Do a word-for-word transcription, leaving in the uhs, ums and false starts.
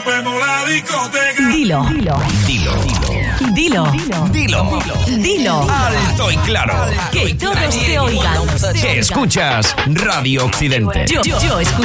rompemos la discoteca. Dilo. Dilo. Dilo. Dilo. Dilo. Dilo. Alto y claro. Que todos te oigan. Que escuchas Radio Occidente. Yo, yo escucho